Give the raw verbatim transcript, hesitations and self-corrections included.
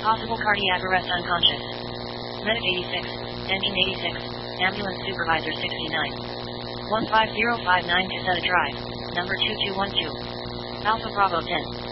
Possible cardiac arrest unconscious. Medic eighty-six. Engine eighty-six. Ambulance supervisor sixty-nine. one five zero five nine Caseta Drive. Number two two one two. Alpha Bravo ten.